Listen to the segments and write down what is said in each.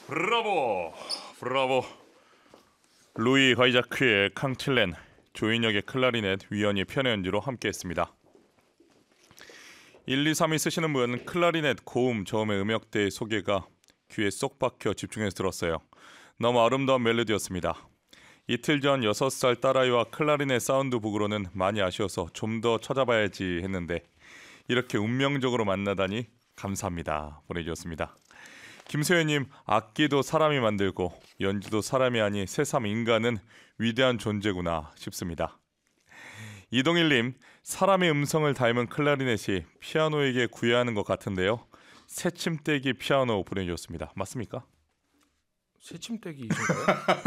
브라보, 브라보. 루이 가이자크의 캉틸렌, 조인혁의 클라리넷, 위원이 피아노 연주로 함께했습니다. 1, 2, 3이 쓰시는 분 클라리넷 고음 저음의 음역대의 소개가 귀에 쏙 박혀 집중해서 들었어요. 너무 아름다운 멜로디였습니다. 이틀 전 6살 딸아이와 클라리넷 사운드북으로는 많이 아쉬워서 좀 더 찾아봐야지 했는데 이렇게 운명적으로 만나다니 감사합니다. 보내주셨습니다. 김소연님, 악기도 사람이 만들고 연주도 사람이 아니 새삼 인간은 위대한 존재구나 싶습니다. 이동일님, 사람의 음성을 닮은 클라리넷이 피아노에게 구애하는 것 같은데요. 새침대기 피아노 보내주셨습니다. 맞습니까? 새침대기인가요?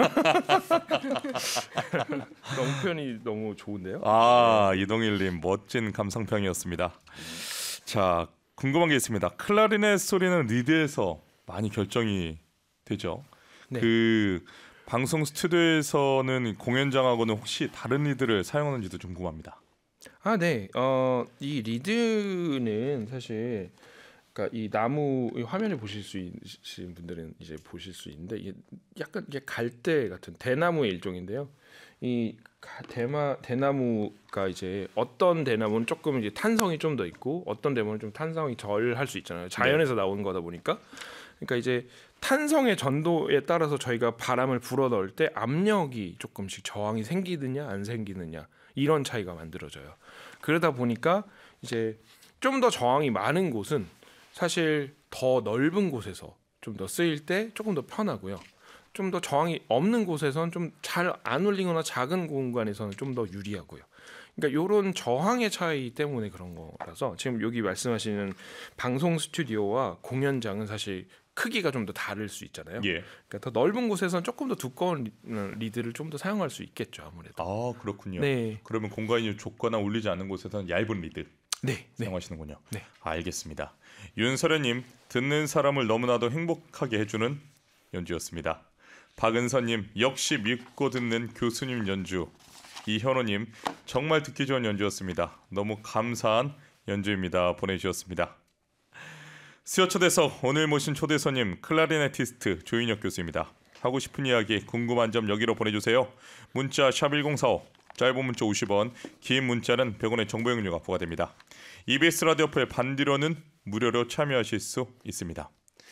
너무 표현이 너무 좋은데요? 이동일님 멋진 감상평이었습니다. 자, 궁금한 게 있습니다. 클라리넷 소리는 리드에서 많이 결정이 되죠. 네. 그 방송 스튜디오에서는 공연장하고는 혹시 다른 리드를 사용하는지도 좀 궁금합니다. 네. 이 리드는 사실 그러니까 이 나무 이 화면을 보실 수 있으신 분들은 이제 보실 수 있는데 이게 약간 이게 갈대 같은 대나무의 일종인데요. 이 대나무가 이제 어떤 대나무는 조금 이제 탄성이 좀 더 있고 어떤 대나무는 좀 탄성이 덜 할 수 있잖아요. 자연에서 나오는 거다 보니까. 그러니까 이제 탄성의 전도에 따라서 저희가 바람을 불어 넣을 때 압력이 조금씩 저항이 생기느냐 안 생기느냐 이런 차이가 만들어져요. 그러다 보니까 이제 좀 더 저항이 많은 곳은 사실 더 넓은 곳에서 좀 더 쓰일 때 조금 더 편하고요. 좀 더 저항이 없는 곳에서는 좀 잘 안 울리거나 작은 공간에서는 좀 더 유리하고요. 그러니까 이런 저항의 차이 때문에 그런 거라서 지금 여기 말씀하시는 방송 스튜디오와 공연장은 사실 크기가 좀 더 다를 수 있잖아요. 예. 그러니까 더 넓은 곳에서는 조금 더 두꺼운 리드를 좀 더 사용할 수 있겠죠, 아무래도. 그렇군요. 네. 그러면 공간이 좁거나 울리지 않는 곳에서는 얇은 리드 네. 사용하시는군요. 네. 알겠습니다. 윤설현님, 듣는 사람을 너무나도 행복하게 해주는 연주였습니다. 박은서님, 역시 믿고 듣는 교수님 연주. 이현호님, 정말 듣기 좋은 연주였습니다. 너무 감사한 연주입니다. 보내주셨습니다. 수요 초대석, 오늘 모신 초대 손님 클라리네티스트 조인혁 교수입니다. 하고 싶은 이야기, 궁금한 점 여기로 보내주세요. 문자 샵1045, 짧은 문자 50원, 긴 문자는 100원의 정보 이용료가 부과됩니다. EBS 라디오 어플 반디로는 무료로 참여하실 수 있습니다.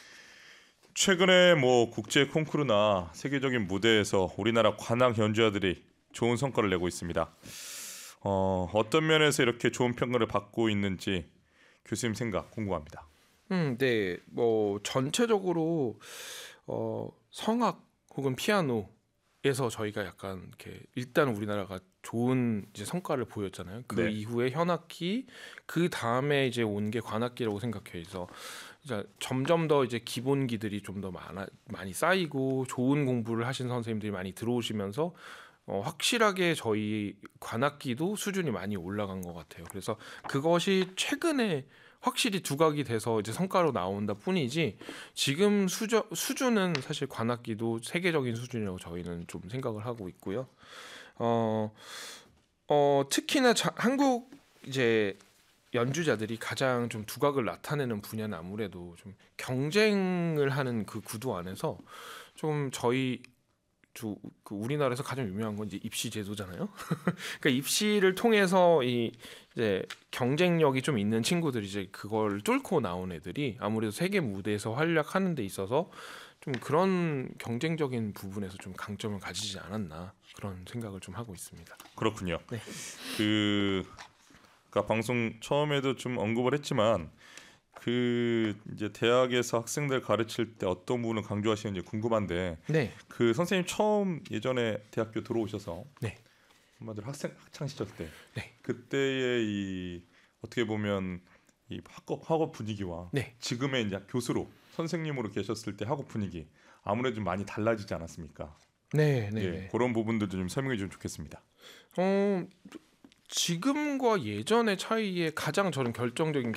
최근에 국제 콩쿠르나 세계적인 무대에서 우리나라 관악 연주자들이 좋은 성과를 내고 있습니다. 어떤 면에서 이렇게 좋은 평가를 받고 있는지 교수님 생각 궁금합니다. 네. 전체적으로 성악 혹은 피아노에서 저희가 약간 이렇게 일단 우리나라가 좋은 이제 성과를 보였잖아요. 그 네. 이후에 현악기, 그 다음에 이제 온 게 관악기라고 생각해서 이제 점점 더 이제 기본기들이 좀 더 많이 쌓이고 좋은 공부를 하신 선생님들이 많이 들어오시면서 확실하게 저희 관악기도 수준이 많이 올라간 것 같아요. 그래서 그것이 최근에 확실히 두각이 돼서 이제 성과로 나온다 뿐이지 지금 수준은 사실 관악기도 세계적인 수준이라고 저희는 좀 생각을 하고 있고요. 특히나 한국 이제 연주자들이 가장 좀 두각을 나타내는 분야는 아무래도 좀 경쟁을 하는 그 구도 안에서 좀 저희 그 우리나라에서 가장 유명한 건 이제 입시 제도잖아요. 그러니까 입시를 통해서 이제 경쟁력이 좀 있는 친구들이 이제 그걸 뚫고 나온 애들이 아무래도 세계 무대에서 활약하는 데 있어서 좀 그런 경쟁적인 부분에서 좀 강점을 가지지 않았나 그런 생각을 좀 하고 있습니다. 그렇군요. 네. 그러니까 방송 처음에도 좀 언급을 했지만 이제 대학에서 학생들 가르칠 때 어떤 부분을 강조하시는지 궁금한데, 네. 그 선생님 처음 예전에 대학교 들어오셔서 네. 한마디로 학창 시절 때, 네. 그때의 이 어떻게 보면 이 학업 분위기와 네. 지금의 이제 교수로 선생님으로 계셨을 때 학업 분위기 아무래도 좀 많이 달라지지 않았습니까? 네. 예, 그런 부분들도 좀 설명해 주면 좋겠습니다. 지금과 예전의 차이의 가장 저는 결정적인